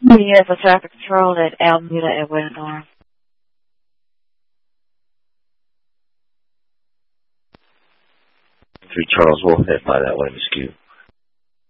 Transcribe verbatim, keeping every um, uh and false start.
Yeah, for traffic control at Alameda and Winter. Three Charles Wolf, head by that way, Miss Q.